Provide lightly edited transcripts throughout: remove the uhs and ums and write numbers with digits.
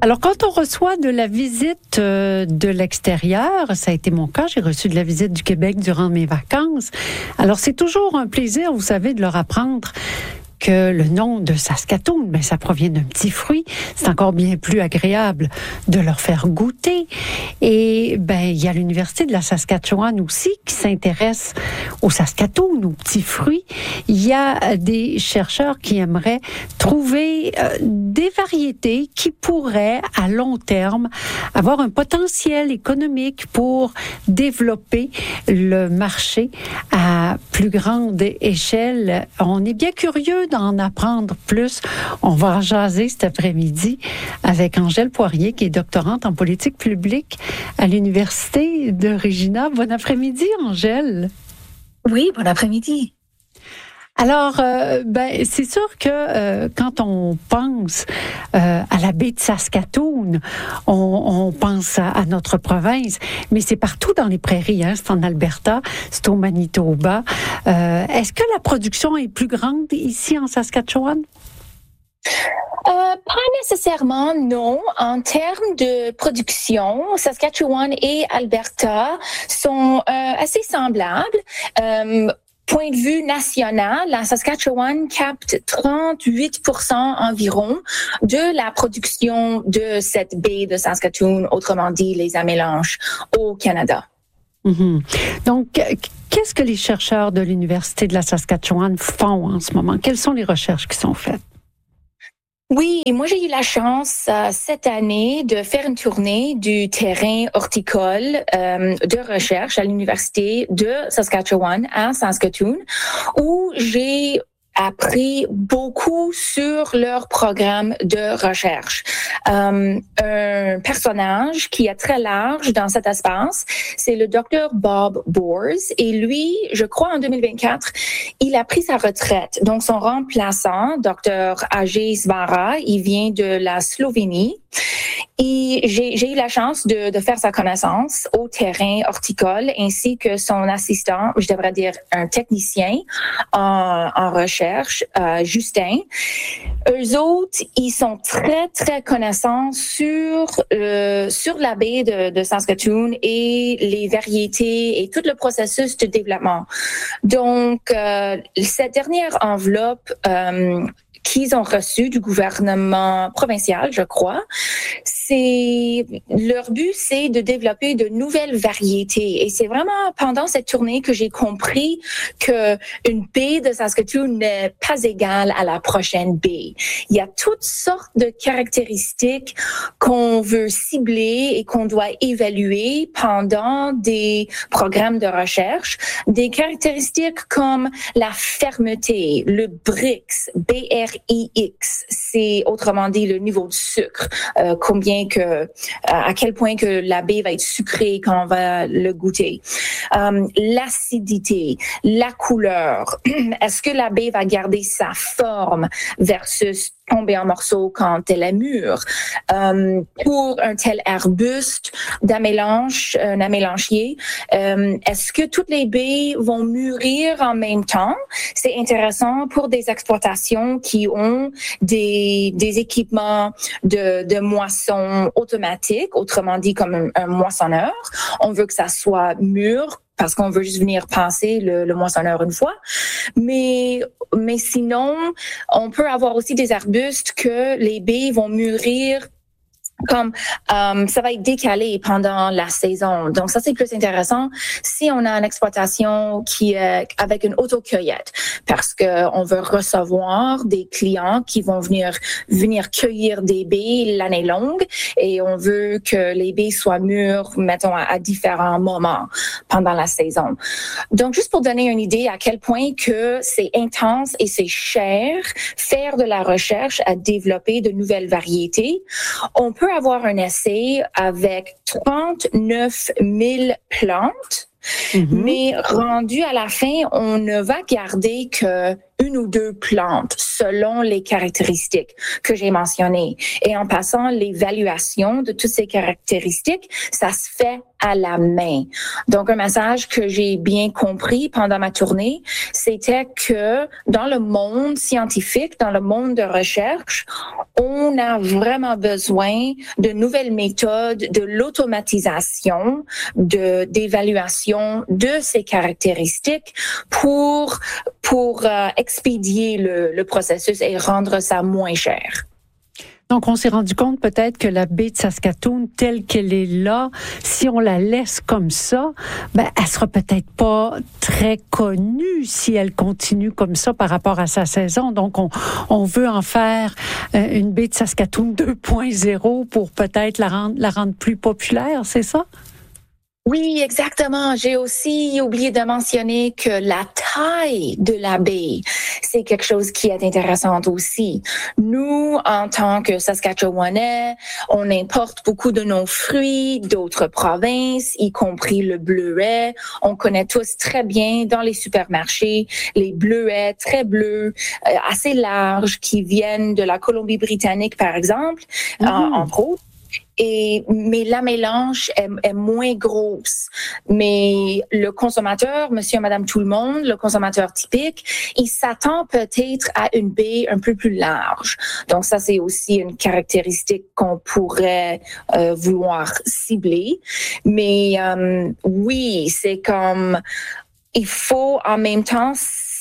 Alors, quand on reçoit de la visite de l'extérieur, ça a été mon cas, j'ai reçu de la visite du Québec durant mes vacances. Alors, c'est toujours un plaisir, vous savez, de leur apprendre que le nom de Saskatoon, ça provient d'un petit fruit. C'est encore bien plus agréable de leur faire goûter. Et il y a l'Université de la Saskatchewan aussi qui s'intéresse au Saskatoon, aux petits fruits. Il y a des chercheurs qui aimeraient trouver des variétés qui pourraient, à long terme, avoir un potentiel économique pour développer le marché à plus grande échelle. On est bien curieux d'en apprendre plus. On va en jaser cet après-midi avec Angèle Poirier, qui est doctorante en politique publique à l'Université de Regina. Bon après-midi, Angèle. Oui, bon après-midi. Alors, c'est sûr que quand on pense à la baie de Saskatoon, on pense à notre province, mais c'est partout dans les prairies. C'est en Alberta, c'est au Manitoba. Est-ce que la production est plus grande ici en Saskatchewan? Pas nécessairement, non. En termes de production, Saskatchewan et Alberta sont assez semblables. Point de vue national, la Saskatchewan capte 38% environ de la production de cette baie de Saskatoon, autrement dit les amélanges au Canada. Mm-hmm. Donc, qu'est-ce que les chercheurs de l'Université de la Saskatchewan font en ce moment? Quelles sont les recherches qui sont faites? Oui, moi j'ai eu la chance cette année de faire une tournée du terrain horticole de recherche à l'Université de Saskatchewan à Saskatoon, où j'ai appris beaucoup sur leur programme de recherche. Un personnage qui est très large dans cet espace, c'est le docteur Bob Bors. Et lui, je crois en 2024, il a pris sa retraite. Donc son remplaçant, docteur Ajay Svara, il vient de la Slovénie. Et j'ai eu la chance de faire sa connaissance au terrain horticole, ainsi que son assistant, je devrais dire un technicien en recherche, Justin. Eux autres, ils sont très, très connaissants sur la baie de Saskatoon et les variétés et tout le processus de développement. Donc, cette dernière enveloppe qu'ils ont reçu du gouvernement provincial, je crois, leur but, c'est de développer de nouvelles variétés. Et c'est vraiment pendant cette tournée que j'ai compris que une baie de Saskatoon n'est pas égale à la prochaine baie. Il y a toutes sortes de caractéristiques qu'on veut cibler et qu'on doit évaluer pendant des programmes de recherche. Des caractéristiques comme la fermeté, le BRIX, BRIX, c'est autrement dit le niveau de sucre, à quel point que la baie va être sucrée quand on va le goûter. L'acidité, la couleur, est-ce que la baie va garder sa forme versus tomber en morceaux quand elle est mûre. Pour un tel arbuste un amélanchier, est-ce que toutes les baies vont mûrir en même temps? C'est intéressant pour des exploitations qui ont des équipements de moisson automatique, autrement dit comme un moissonneur. On veut que ça soit mûr parce qu'on veut juste venir passer le moissonneur une fois. Mais sinon, on peut avoir aussi des arbustes que les baies vont mûrir comme ça va être décalé pendant la saison. Donc ça, c'est plus intéressant si on a une exploitation qui est avec une autocueillette, parce que on veut recevoir des clients qui vont venir cueillir des baies l'année longue, et on veut que les baies soient mûres, mettons, à différents moments pendant la saison. Donc, juste pour donner une idée à quel point que c'est intense et c'est cher faire de la recherche à développer de nouvelles variétés, on peut avoir un essai avec 39 000 plantes, mais rendu à la fin, on ne va garder que une ou deux plantes selon les caractéristiques que j'ai mentionnées. Et en passant l'évaluation de toutes ces caractéristiques, ça se fait à la main. Donc, un message que j'ai bien compris pendant ma tournée, c'était que dans le monde scientifique, dans le monde de recherche, on a vraiment besoin de nouvelles méthodes, de l'automatisation, d'évaluation de ces caractéristiques pour expédier le processus et rendre ça moins cher. Donc, on s'est rendu compte peut-être que la baie de Saskatoon, telle qu'elle est là, si on la laisse comme ça, elle sera peut-être pas très connue si elle continue comme ça par rapport à sa saison. Donc, on veut en faire une baie de Saskatoon 2.0 pour peut-être la rendre plus populaire, c'est ça? Oui, exactement. J'ai aussi oublié de mentionner que la taille de la baie, c'est quelque chose qui est intéressant aussi. Nous, en tant que Saskatchewanais, on importe beaucoup de nos fruits d'autres provinces, y compris le bleuet. On connaît tous très bien dans les supermarchés les bleuets très bleus, assez larges, qui viennent de la Colombie-Britannique, par exemple, entre autres. Mais la mélange est moins grosse. Mais le consommateur, monsieur, madame, tout le monde, le consommateur typique, il s'attend peut-être à une baie un peu plus large. Donc ça, c'est aussi une caractéristique qu'on pourrait vouloir cibler. Mais oui, c'est comme, il faut en même temps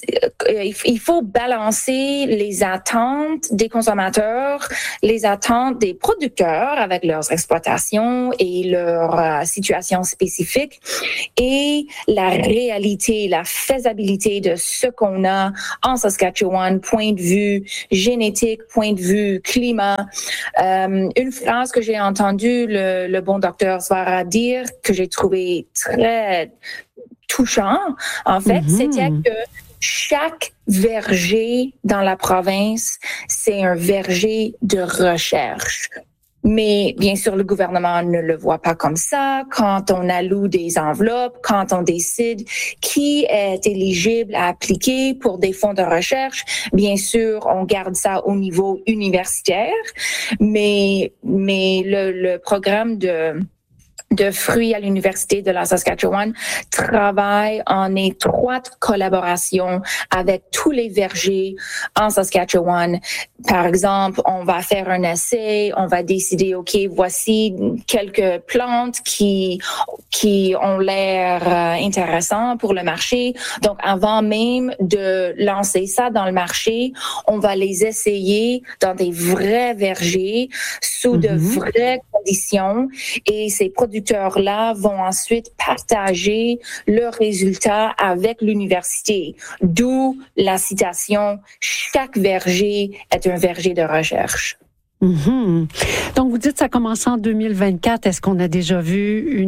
il faut balancer les attentes des consommateurs, les attentes des producteurs avec leurs exploitations et leur situation spécifique et la réalité, la faisabilité de ce qu'on a en Saskatchewan, point de vue génétique, point de vue climat. Une phrase que j'ai entendue le bon docteur Svara dire, que j'ai trouvé très touchant, en fait, c'était que chaque verger dans la province, c'est un verger de recherche. Mais bien sûr, le gouvernement ne le voit pas comme ça. Quand on alloue des enveloppes, quand on décide qui est éligible à appliquer pour des fonds de recherche, bien sûr, on garde ça au niveau universitaire. Mais le programme de fruits à l'Université de la Saskatchewan travaille en étroite collaboration avec tous les vergers en Saskatchewan. Par exemple, on va faire un essai, on va décider, OK, voici quelques plantes qui ont l'air intéressantes pour le marché. Donc, avant même de lancer ça dans le marché, on va les essayer dans des vrais vergers, sous de vraies conditions, et ces producteurs-là vont ensuite partager leurs résultats avec l'université. D'où la citation « Chaque verger est un verger de recherche ». Donc, vous dites que ça a commencé en 2024. Est-ce qu'on a déjà vu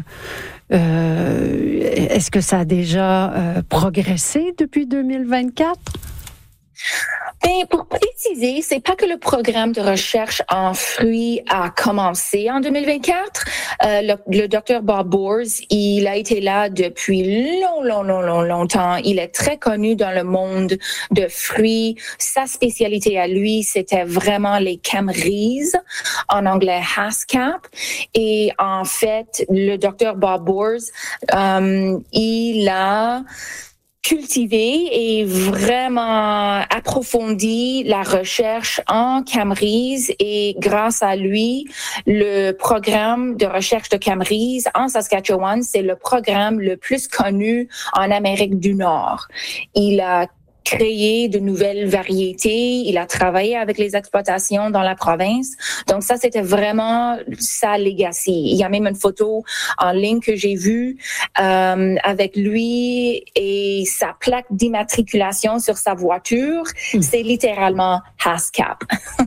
est-ce que ça a déjà progressé depuis 2024? Ben, pour préciser, c'est pas que le programme de recherche en fruits a commencé en 2024. Le docteur Bob Boers, il a été là depuis longtemps. Il est très connu dans le monde de fruits. Sa spécialité à lui, c'était vraiment les Camrys, en anglais HASCAP. Et en fait, le docteur Bob Boers, il a cultivé et vraiment approfondi la recherche en Camrys, et grâce à lui, le programme de recherche de Camrys en Saskatchewan, c'est le programme le plus connu en Amérique du Nord. Il a créé de nouvelles variétés, il a travaillé avec les exploitations dans la province. Donc ça, c'était vraiment sa legacy. Il y a même une photo en ligne que j'ai vue avec lui et sa plaque d'immatriculation sur sa voiture. C'est littéralement HASCAP.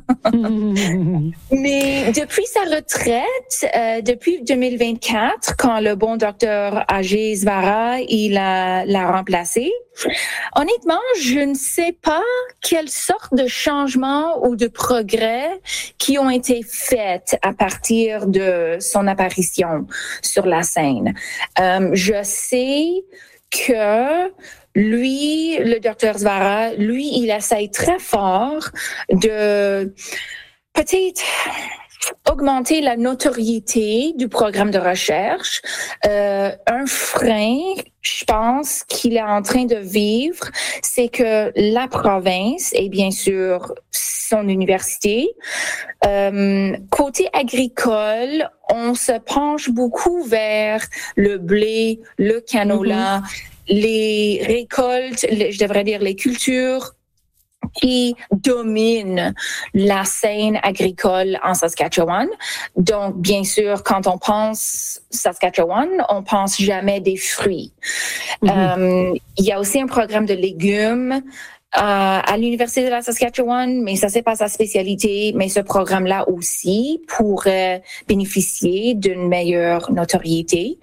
Mais depuis sa retraite, depuis 2024, quand le bon docteur A.G. Svara, il l'a remplacé, honnêtement, je ne sais pas quelle sorte de changements ou de progrès qui ont été faits à partir de son apparition sur la scène. Je sais que lui, le docteur Svara, lui, il essaye très fort de peut-être augmenter la notoriété du programme de recherche. Un frein, je pense, qu'il est en train de vivre, c'est que la province et bien sûr son université, côté agricole, on se penche beaucoup vers le blé, le canola, les récoltes, je devrais dire les cultures qui domine la scène agricole en Saskatchewan. Donc, bien sûr, quand on pense Saskatchewan, on pense jamais des fruits. Il y a aussi un programme de légumes à l'Université de la Saskatchewan, mais ça, c'est pas sa spécialité. Mais ce programme-là aussi pourrait bénéficier d'une meilleure notoriété.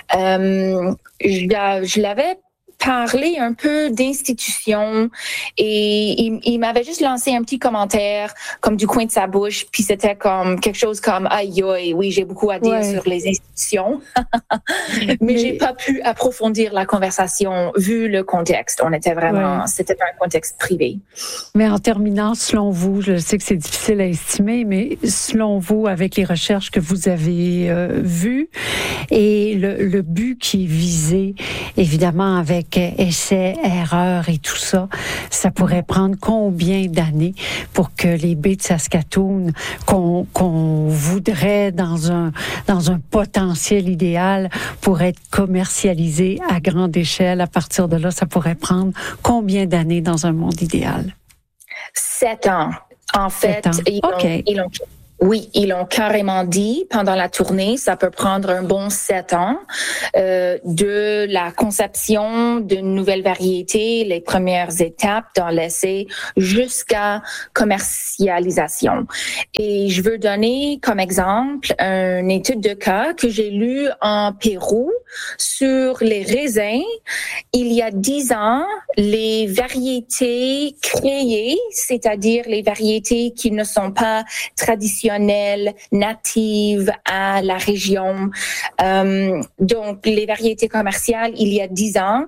Je l'avais parler un peu d'institutions et il m'avait juste lancé un petit commentaire comme du coin de sa bouche, puis c'était comme quelque chose comme aïe aïe, oui, j'ai beaucoup à dire sur les institutions, mais j'ai pas pu approfondir la conversation vu le contexte. On était vraiment, c'était un contexte privé. Mais en terminant, selon vous, je sais que c'est difficile à estimer, mais selon vous, avec les recherches que vous avez vues et le but qui est visé, évidemment avec essais, erreurs et tout ça, ça pourrait prendre combien d'années pour que les baies de Saskatoon qu'on voudrait dans un potentiel idéal pour être commercialisées à grande échelle? À partir de là, ça pourrait prendre combien d'années dans un monde idéal? 7 ans. En fait, 7 ans. Ils l'ont carrément dit pendant la tournée, ça peut prendre un bon 7 ans de la conception d'une nouvelle variété, les premières étapes dans l'essai jusqu'à commercialisation. Et je veux donner comme exemple une étude de cas que j'ai lue en Pérou sur les raisins. Il y a 10 ans, les variétés créées, c'est-à-dire les variétés qui ne sont pas traditionnelles, natives à la région. Donc, les variétés commerciales, il y a 10 ans,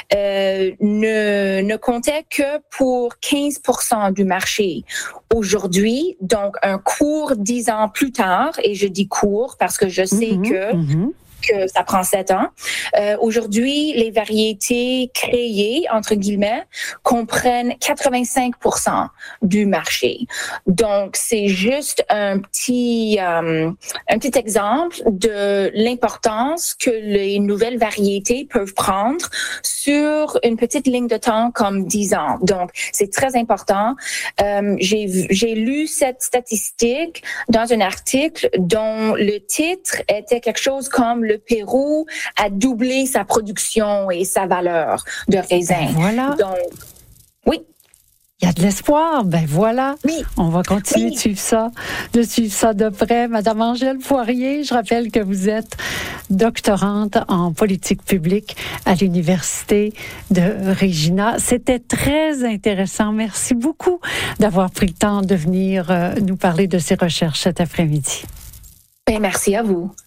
ne comptaient que pour 15% du marché. Aujourd'hui, donc un court 10 ans plus tard, et je dis court parce que je sais que ça prend 7 ans. Aujourd'hui, les variétés créées, entre guillemets, comprennent 85% du marché. Donc, c'est juste un petit exemple de l'importance que les nouvelles variétés peuvent prendre sur une petite ligne de temps comme 10 ans. Donc, c'est très important. J'ai lu cette statistique dans un article dont le titre était quelque chose comme le Pérou a doublé sa production et sa valeur de raisin. Voilà. Donc, oui. Il y a de l'espoir. Ben voilà. Oui. On va continuer de suivre ça de près. Madame Angèle Poirier, je rappelle que vous êtes doctorante en politique publique à l'Université de Regina. C'était très intéressant. Merci beaucoup d'avoir pris le temps de venir nous parler de ces recherches cet après-midi. Ben, merci à vous.